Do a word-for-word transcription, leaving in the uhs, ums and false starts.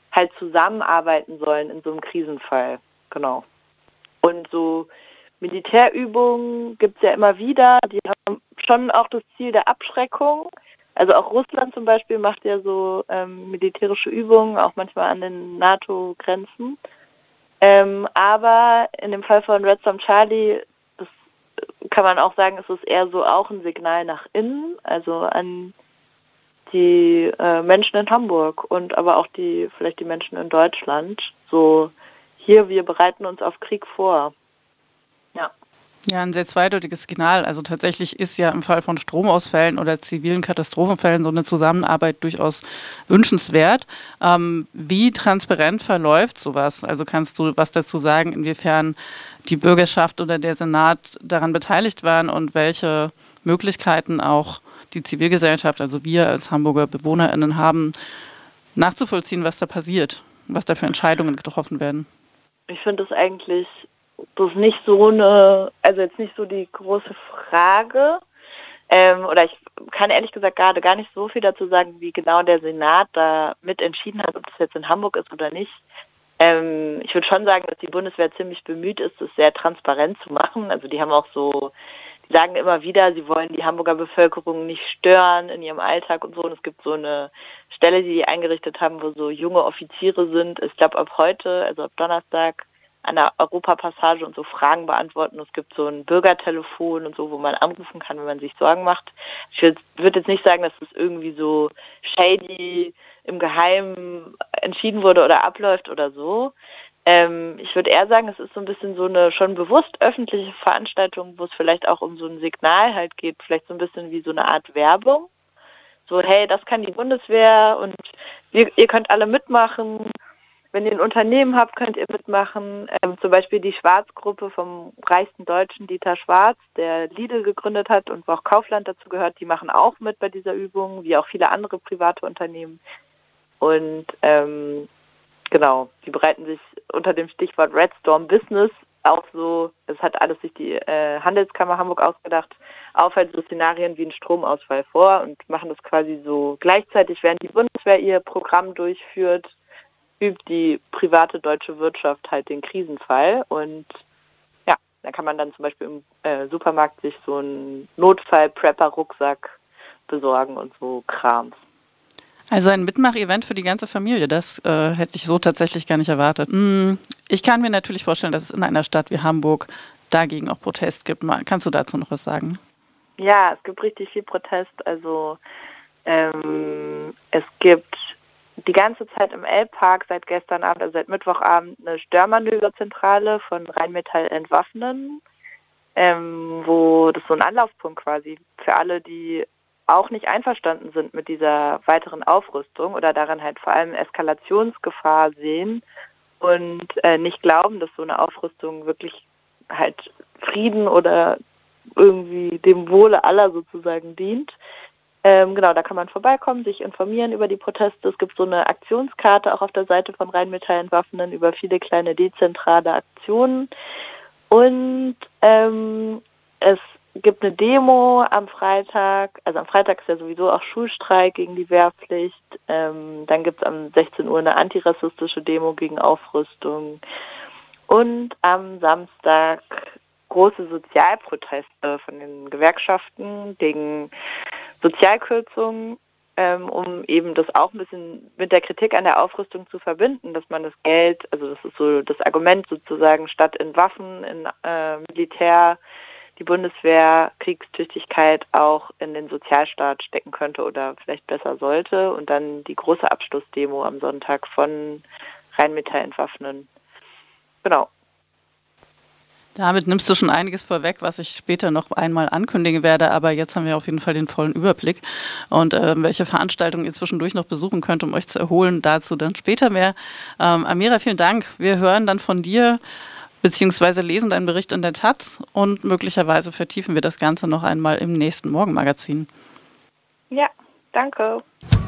halt zusammenarbeiten sollen in so einem Krisenfall. Genau. Und so Militärübungen gibt es ja immer wieder, die haben schon auch das Ziel der Abschreckung. Also auch Russland zum Beispiel macht ja so ähm, militärische Übungen, auch manchmal an den NATO-Grenzen. Ähm, aber in dem Fall von Red Storm Charlie, das kann man auch sagen, ist es eher so auch ein Signal nach innen, also an die äh, Menschen in Hamburg und aber auch die vielleicht die Menschen in Deutschland. So, hier, wir bereiten uns auf Krieg vor. Ja. Ja, ein sehr zweideutiges Signal. Also tatsächlich ist ja im Fall von Stromausfällen oder zivilen Katastrophenfällen so eine Zusammenarbeit durchaus wünschenswert. Ähm, wie transparent verläuft sowas? Also kannst du was dazu sagen, inwiefern die Bürgerschaft oder der Senat daran beteiligt waren und welche Möglichkeiten auch die Zivilgesellschaft, also wir als Hamburger BewohnerInnen haben, nachzuvollziehen, was da passiert, was da für Entscheidungen getroffen werden? Ich finde das eigentlich das ist nicht so eine, also jetzt nicht so die große Frage, ähm, oder ich kann ehrlich gesagt gerade gar nicht so viel dazu sagen, wie genau der Senat da mit entschieden hat, ob das jetzt in Hamburg ist oder nicht. Ähm, ich würde schon sagen, dass die Bundeswehr ziemlich bemüht ist, das sehr transparent zu machen. Also die haben auch so, die sagen immer wieder, sie wollen die Hamburger Bevölkerung nicht stören in ihrem Alltag und so. Und es gibt so eine Stelle, die die eingerichtet haben, wo so junge Offiziere sind. Ich glaube ab heute, also ab Donnerstag, an der Europapassage und so Fragen beantworten. Es gibt so ein Bürgertelefon und so, wo man anrufen kann, wenn man sich Sorgen macht. Ich würde würd jetzt nicht sagen, dass das irgendwie so shady im Geheimen entschieden wurde oder abläuft oder so. Ähm, ich würde eher sagen, es ist so ein bisschen so eine schon bewusst öffentliche Veranstaltung, wo es vielleicht auch um so ein Signal halt geht, vielleicht so ein bisschen wie so eine Art Werbung. So, hey, das kann die Bundeswehr und wir, ihr könnt alle mitmachen. Wenn ihr ein Unternehmen habt, könnt ihr mitmachen. Ähm, zum Beispiel die Schwarz-Gruppe vom reichsten Deutschen Dieter Schwarz, der Lidl gegründet hat und wo auch Kaufland dazu gehört, die machen auch mit bei dieser Übung, wie auch viele andere private Unternehmen. Und ähm, genau, die bereiten sich unter dem Stichwort Red Storm Business auch so, das hat alles sich die äh, Handelskammer Hamburg ausgedacht, auf halt so Szenarien wie einen Stromausfall vor und machen das quasi so gleichzeitig, während die Bundeswehr ihr Programm durchführt, übt die private deutsche Wirtschaft halt den Krisenfall und ja, da kann man dann zum Beispiel im äh, Supermarkt sich so einen Notfall-Prepper-Rucksack besorgen und so Krams. Also ein Mitmach-Event für die ganze Familie, das äh, hätte ich so tatsächlich gar nicht erwartet. Mm, ich kann mir natürlich vorstellen, dass es in einer Stadt wie Hamburg dagegen auch Protest gibt. Mal, kannst du dazu noch was sagen? Ja, es gibt richtig viel Protest. Also ähm, es gibt die ganze Zeit im Elbpark seit gestern Abend, also seit Mittwochabend, eine Störmanöverzentrale von Rheinmetall Entwaffnen, ähm, wo das so ein Anlaufpunkt quasi für alle, die auch nicht einverstanden sind mit dieser weiteren Aufrüstung oder daran halt vor allem Eskalationsgefahr sehen und äh, nicht glauben, dass so eine Aufrüstung wirklich halt Frieden oder irgendwie dem Wohle aller sozusagen dient. Ähm, genau, da kann man vorbeikommen, sich informieren über die Proteste. Es gibt so eine Aktionskarte auch auf der Seite von Rheinmetall Entwaffnen über viele kleine dezentrale Aktionen. Und ähm, es gibt eine Demo am Freitag. Also am Freitag ist ja sowieso auch Schulstreik gegen die Wehrpflicht. Ähm, dann gibt es am sechzehn Uhr eine antirassistische Demo gegen Aufrüstung. Und am Samstag große Sozialproteste von den Gewerkschaften gegen Sozialkürzungen, ähm, um eben das auch ein bisschen mit der Kritik an der Aufrüstung zu verbinden, dass man das Geld, also das ist so das Argument sozusagen, statt in Waffen, in äh, Militär, die Bundeswehr Kriegstüchtigkeit auch in den Sozialstaat stecken könnte oder vielleicht besser sollte. Und dann die große Abschlussdemo am Sonntag von Rheinmetall Entwaffnen. Genau. Damit nimmst du schon einiges vorweg, was ich später noch einmal ankündigen werde, aber jetzt haben wir auf jeden Fall den vollen Überblick und äh, welche Veranstaltungen ihr zwischendurch noch besuchen könnt, um euch zu erholen, dazu dann später mehr. Ähm, Amira, vielen Dank. Wir hören dann von dir beziehungsweise lesen deinen Bericht in der Taz und möglicherweise vertiefen wir das Ganze noch einmal im nächsten Morgenmagazin. Ja, danke.